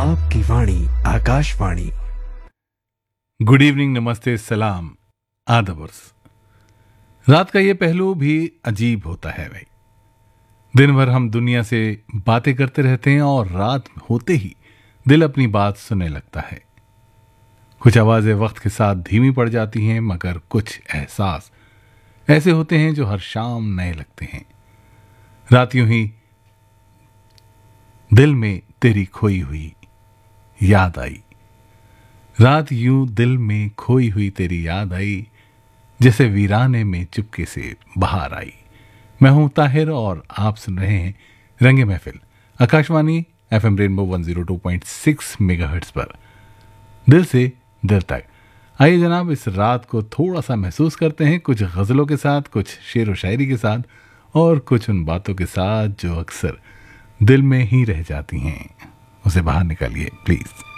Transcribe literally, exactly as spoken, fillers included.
आपकी वाणी Akashvani. Good evening, नमस्ते, सलाम, आदाब। रात का ये पहलू भी अजीब होता है भाई। दिन भर हम दुनिया से बातें करते रहते हैं और रात होते ही दिल अपनी बात सुनने लगता है। कुछ आवाजें वक्त के साथ धीमी पड़ जाती हैं, मगर कुछ एहसास ऐसे होते हैं जो हर शाम नए लगते हैं। रात यूं ही दिल में तेरी खोई हुई याद आई। रात यूं दिल में खोई हुई तेरी याद आई, जैसे वीराने में चुपके से बाहर आई। मैं हूं ताहिर और आप सुन रहे हैं रंगे महफिल, Akashvani FM rainbow one zero two point six megahertz पर, दिल से दिल तक। आइए जनाब, इस रात को थोड़ा सा महसूस करते हैं, कुछ गजलों के साथ, कुछ शेर व शायरी के साथ और कुछ उन बातों के साथ जो अक्सर दिल में ही रह जाती हैं। उसे बाहर निकालिए प्लीज।